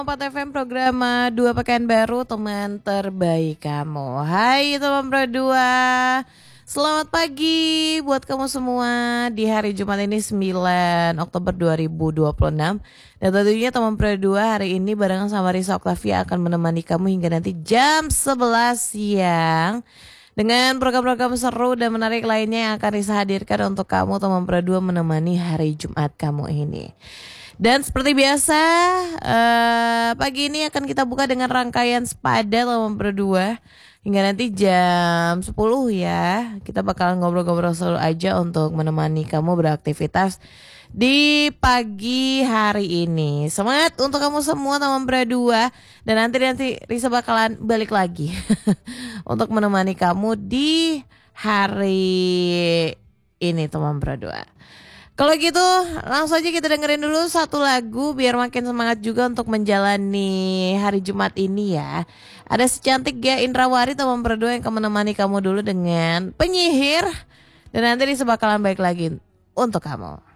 4 FM program 2 Pekanbaru, teman terbaik kamu. Hai teman berdua, selamat pagi buat kamu semua di hari Jumat ini 9 Oktober 2026. Dan tentunya teman berdua hari ini barengan sama Risa Octavia akan menemani kamu hingga nanti jam 11 siang. Dengan program-program seru dan menarik lainnya yang akan Risa hadirkan untuk kamu teman berdua menemani hari Jumat kamu ini. Dan seperti biasa pagi ini akan kita buka dengan rangkaian sepadan teman berdua hingga nanti jam 10 ya. Kita bakal ngobrol-ngobrol seru aja untuk menemani kamu beraktivitas di pagi hari ini. Semangat untuk kamu semua teman berdua. Dan nanti Risa bakalan balik lagi untuk menemani kamu di hari ini teman berdua. Kalau gitu langsung aja kita dengerin dulu satu lagu biar makin semangat juga untuk menjalani hari Jumat ini ya. Ada si cantik Gia Indrawari teman berdua yang akan menemani kamu dulu dengan penyihir. Dan nanti Risa bakalan balik lagi untuk kamu.